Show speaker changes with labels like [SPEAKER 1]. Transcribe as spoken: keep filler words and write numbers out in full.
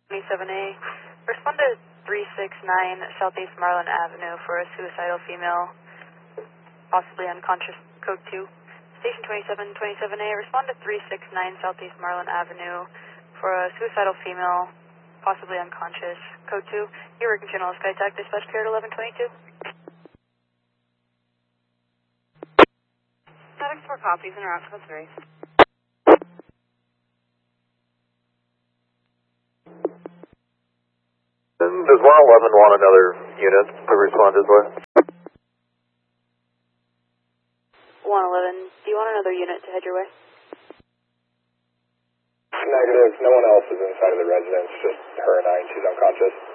[SPEAKER 1] twenty-seven A. Respond to three six nine Southeast Marlin Avenue for a suicidal female, possibly unconscious, code two. Station twenty-seven twenty-seven A, respond to three six nine Southeast Marlin Avenue for a suicidal female, possibly unconscious, code two. Your working channel is SkyTac, dispatch cleared eleven twenty-two. Static four copies, interact code three.
[SPEAKER 2] Does one eleven want another unit to respond as well?
[SPEAKER 1] one eleven, do you want another unit to head your way?
[SPEAKER 3] Negative, no one else is inside of the residence, just her and I, and she's unconscious.